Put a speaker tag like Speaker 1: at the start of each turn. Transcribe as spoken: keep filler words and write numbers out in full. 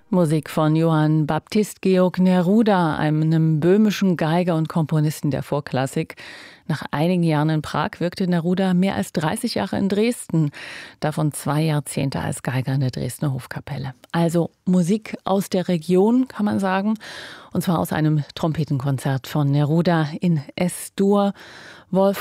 Speaker 1: Musik von Johann Baptist Georg Neruda, einem böhmischen Geiger und Komponisten der Vorklassik. Nach einigen Jahren in Prag wirkte Neruda mehr als dreißig Jahre in Dresden, davon zwei Jahrzehnte als Geiger in der Dresdner Hofkapelle. Also Musik aus der Region, kann man sagen, und zwar aus einem Trompetenkonzert von Neruda in Es-Dur. Wolf